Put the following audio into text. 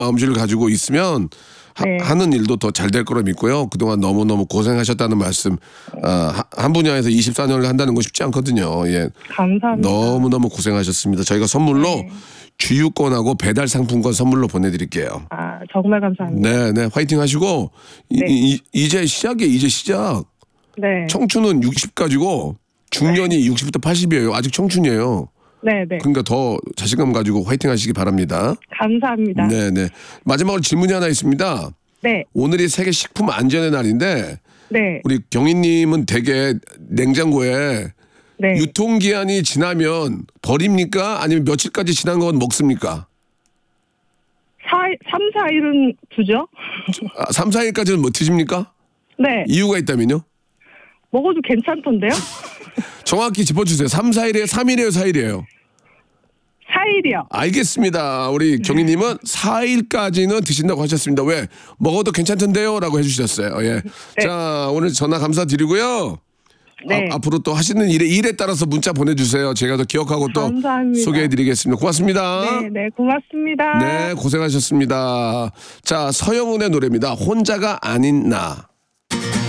마음씨를 가지고 있으면 네. 하는 일도 더 잘 될 거라 믿고요. 그동안 너무너무 고생하셨다는 말씀. 한 분야에서 24년을 한다는 건 쉽지 않거든요. 예. 감사합니다. 너무너무 고생하셨습니다. 저희가 선물로 네. 주유권하고 배달 상품권 선물로 보내드릴게요. 아, 정말 감사합니다. 네, 화이팅 하시고 네. 이제 시작이에요. 이제 시작. 네. 청춘은 60 가지고 중년이 60부터 80이에요. 아직 청춘이에요. 네, 네. 그러니까 더 자신감 가지고 화이팅 하시기 바랍니다. 감사합니다. 네. 마지막으로 질문이 하나 있습니다. 네. 오늘이 세계 식품 안전의 날인데 네. 우리 경희님은 되게 냉장고에 네. 유통기한이 지나면 버립니까? 아니면 며칠까지 지난 건 먹습니까? 3, 4일은 두죠? 3, 4일까지는 뭐 드십니까? 네. 이유가 있다면요? 먹어도 괜찮던데요? 정확히 짚어주세요. 3, 4일이에요? 3일이에요? 4일이에요? 4일이요. 알겠습니다. 우리 경희님은 4일까지는 드신다고 하셨습니다. 왜? 먹어도 괜찮던데요? 라고 해주셨어요. 예. 네. 자, 오늘 전화 감사드리고요. 네. 앞으로 또 하시는 일에 따라서 문자 보내주세요. 제가 더 기억하고 또 감사합니다. 소개해드리겠습니다. 고맙습니다. 네, 네, 고맙습니다. 네, 고생하셨습니다. 자, 서영은의 노래입니다. 혼자가 아닌 나.